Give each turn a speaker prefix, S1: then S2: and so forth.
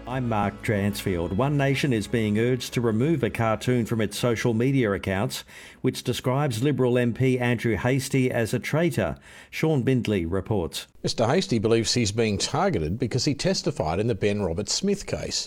S1: I'm Mark Dransfield. One Nation is being urged to remove a cartoon from its social media accounts which describes Liberal MP Andrew Hastie as a traitor. Sean Bindley reports.
S2: Mr Hastie believes he's being targeted because he testified in the Ben Roberts-Smith case.